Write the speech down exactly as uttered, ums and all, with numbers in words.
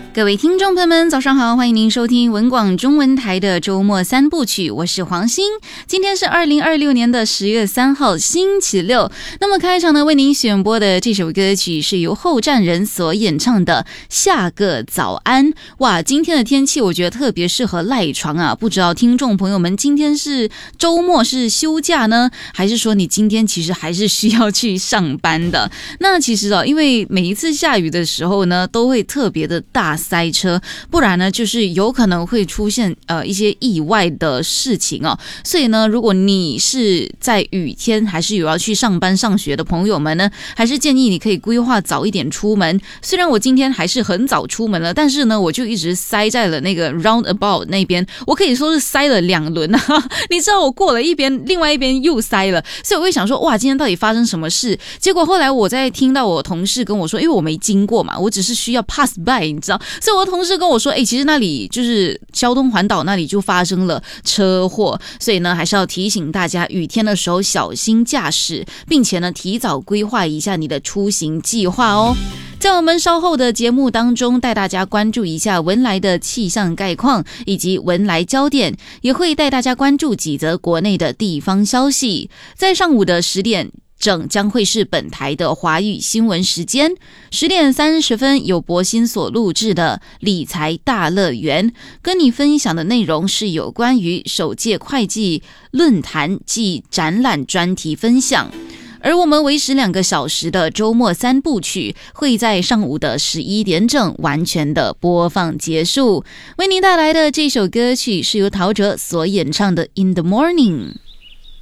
各位听众朋友们早上好，欢迎您收听文广中文台的周末三部曲，我是黄欣。今天是二零二六年的十月三号星期六，那么开场呢为您选播的这首歌曲是由后站人所演唱的下个早安。哇，今天的天气我觉得特别适合赖床啊，不知道听众朋友们今天是周末是休假呢，还是说你今天其实还是需要去上班的。那其实啊，因为每一次下雨的时候呢都会特别的大塞车，不然呢就是有可能会出现呃一些意外的事情哦。所以呢，如果你是在雨天还是有要去上班上学的朋友们呢，还是建议你可以规划早一点出门。虽然我今天还是很早出门了，但是呢我就一直塞在了那个 roundabout 那边，我可以说是塞了两轮啊。你知道我过了一边，另外一边又塞了，所以我会想说哇，今天到底发生什么事？结果后来我在听到我同事跟我说，因为我没经过嘛，我只是需要 pass by， 你知道。所以我的同事跟我说，哎，其实那里就是交通环岛那里就发生了车祸，所以呢还是要提醒大家雨天的时候小心驾驶，并且呢提早规划一下你的出行计划哦。在我们稍后的节目当中，带大家关注一下文莱的气象概况以及文莱焦点，也会带大家关注几则国内的地方消息。在上午的十点整将会是本台的华语新闻时间，十点三十分由博新所录制的理财大乐园，跟你分享的内容是有关于首届会计论坛暨展览专题分享。而我们维持两个小时的周末三部曲会在上午的十一点整完全的播放结束。为您带来的这首歌曲是由陶喆所演唱的 In the Morning。